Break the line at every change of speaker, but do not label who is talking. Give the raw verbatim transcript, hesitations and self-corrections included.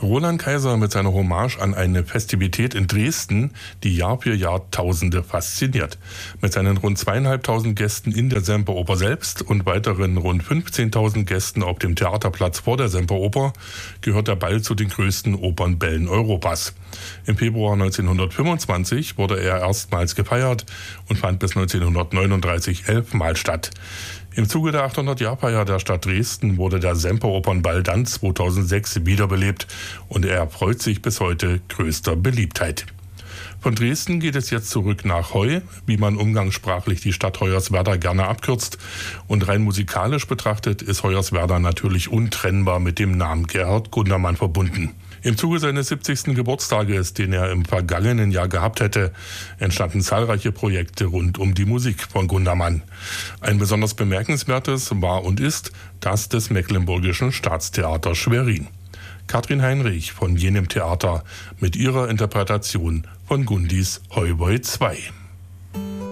Roland Kaiser mit seiner Hommage an eine Festivität in Dresden, die Jahr für Jahr Tausende fasziniert. Mit seinen rund zweieinhalbtausend Gästen in der Semperoper selbst und weiteren rund fünfzehntausend Gästen auf dem Theaterplatz vor der Semperoper gehört der Ball zu den größten Opernbällen Europas. Im Februar neunzehnhundertfünfundzwanzig wurde er erstmals gefeiert und fand bis neunzehnhundertneununddreißig elfmal statt. Im Zuge der achthundert-Jahr-Feier der Stadt Dresden wurde der Semperopernball dann zweitausendsechs wiederbelebt und er erfreut sich bis heute größter Beliebtheit. Von Dresden geht es jetzt zurück nach Heu, wie man umgangssprachlich die Stadt Hoyerswerda gerne abkürzt. Und rein musikalisch betrachtet ist Hoyerswerda natürlich untrennbar mit dem Namen Gerhard Gundermann verbunden. Im Zuge seines siebzigsten Geburtstages, den er im vergangenen Jahr gehabt hätte, entstanden zahlreiche Projekte rund um die Musik von Gundermann. Ein besonders bemerkenswertes war und ist das des Mecklenburgischen Staatstheaters Schwerin. Katrin Heinrich von jenem Theater mit ihrer Interpretation von Gundis Heuboy zwei.